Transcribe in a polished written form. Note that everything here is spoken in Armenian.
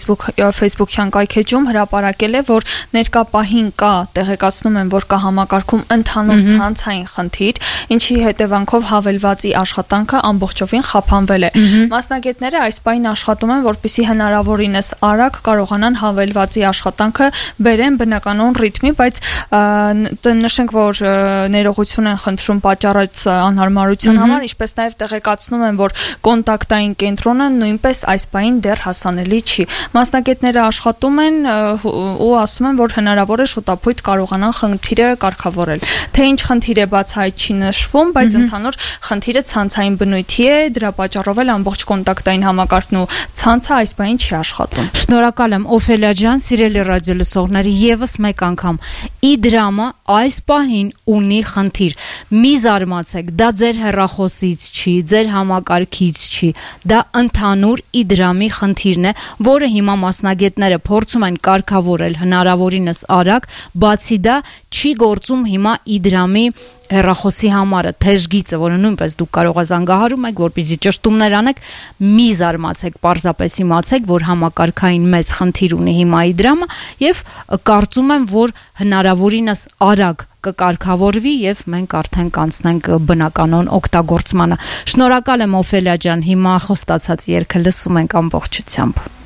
Facebook-յան կայքեջում հրապարակել է, որ ներկա պահին կա, տեղեկացնում են, որ կա համակարգում ընդհանուր ցանցային խնդիր, ինչի հետևանքով հավելվածի աշխատանքը ամբողջովին խափանվել է։ Մասնագետները այս պահին աշխատում են, որպեսզի հնարավորինս արագ կարողանան հավելվածի աշխատանքը բերեն բնականոն ռիթմի, բայց նշենք, որ ներողություն են խնդրում պատճառած անհարմարության համար, ինչպես նաև տեղեկացնում են, որ կոնտակտային կենտրոնը նույնպես այս պահին դեռ հասանելի չի։ Մասնագետները աշխատում են ու ասում են, որ հնարավոր է շուտապույտ կարողանան խնդիրը կարգավորել։ Թե ինչ խնդիր է բացահայտ չի նշվում, բայց ընդհանուր խնդիրը ցանցային բնույթի է, դրա պատճառով էլ ամբողջ կոնտակտային համակարգն ու ցանցը այս պահին չի աշխատում։ Շնորհակալ եմ Օֆելիա ջան, սիրելի ռադիոլսողներ, եւս մեկ անգամ Իդրամը այս պահին ունի խնդիր։ Մի զարմացեք, դա ձեր հեռախոսից չի, ձեր համակարգից չի, դա ընդհանուր Իդրամի խնդիրն է, որը հիմա մասնագետները փորձում են կարգավորել հնարավորինս արագ, բացի դա չի գործում հիմա Իդրամի հեռախոսի համարը, թեժգիծը, որը նույնպես դուք կարող եք զանգահարում եք, որպեսզի ճշտումներ անեք, մի զարմացեք, պարզապես իմացեք, որ համակարգային մեծ խնդիր ունի հիմա Իդրամը եւ կարծում եմ, որ հնարավորինս արագ կկարգավորվի եւ մենք արդեն կանցնենք բնականոն օգտագործմանը։ Շնորհակալ եմ Օֆելիա ջան, հիմա խոստացած երգը լսում ենք ամբողջությամբ։